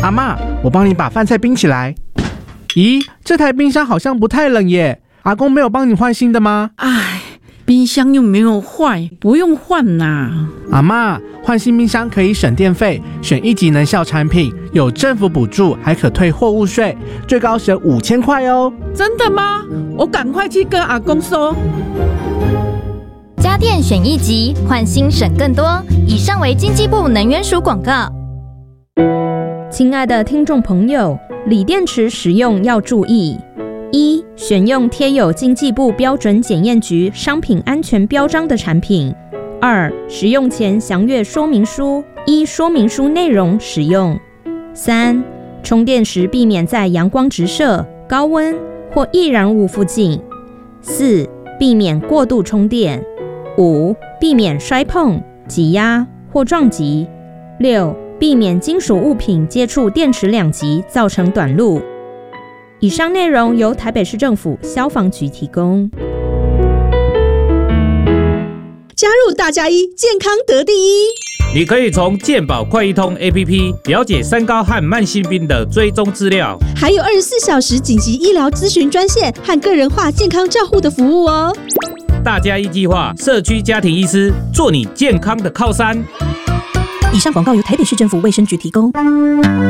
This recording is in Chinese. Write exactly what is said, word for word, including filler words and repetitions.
阿嬷，我帮你把饭菜冰起来。咦，这台冰箱好像不太冷耶，阿公没有帮你换新的吗？ 唉，冰箱又没有坏，不用换啦。 阿嬷，换新冰箱可以省电费，选一级能效产品，有政府补助，还可退货物税，最高省五千块哦。 真的吗？我赶快去跟阿公说。 家电选一级，换新省更多。以上为经济部能源署广告。 亲爱的听众朋友，锂电池使用要注意：一、选用贴有经济部标准检验局商品安全标章的产品；二、使用前详阅说明书，依说明书内容使用；三、充电时避免在阳光直射、高温或易燃物附近；四、避免过度充电；五、避免摔碰、挤压或撞击；六、避免金属物品接触电池两极造成短路。以上内容由台北市政府消防局提供。 加入大家一，健康得第一。 你可以从健保快易通 A P P 了解三高和慢性病的追踪资料， 还有二十四小时紧急医疗咨询专线和个人化健康照护的服务哦。 大家一计划，社区家庭医师做你健康的靠山。 以上广告由台北市政府卫生局提供。